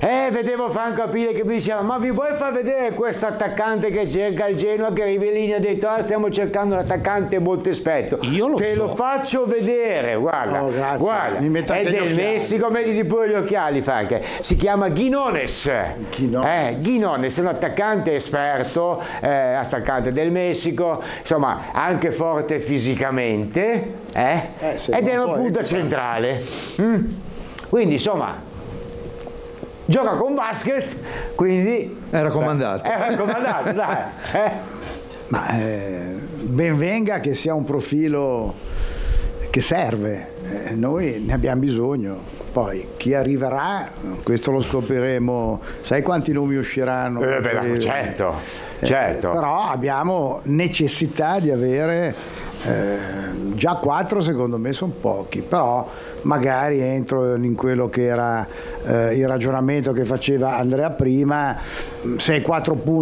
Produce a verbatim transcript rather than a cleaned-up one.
Eh, vedevo Franco Apile che mi diceva: ma vi vuoi far vedere questo attaccante che cerca il Genoa, che Rivellini ha detto ah, stiamo cercando un attaccante molto esperto. Io lo Te so. lo faccio vedere, guarda, Oh, grazie. guarda. Mi metto È anche gli del occhiali. Messico, mettiti pure gli occhiali, Franco. Si chiama Guinones. Guinones. Eh, Guinones è un attaccante esperto, eh, attaccante del Messico, insomma anche forte fisicamente, eh? Eh, sì, ed ma è una poi- punta centrale. Mm? Quindi insomma gioca con Vasquez, quindi È raccomandato. è raccomandato, dai. Eh? Ma eh, ben venga che sia un profilo che serve, eh, noi ne abbiamo bisogno. Poi chi arriverà, questo lo scopriremo, sai quanti nomi usciranno? Eh, beh, certo, certo. Eh, però abbiamo necessità di avere eh, già quattro, secondo me sono pochi, però magari entro in quello che era eh, il ragionamento che faceva Andrea prima, se quattro punti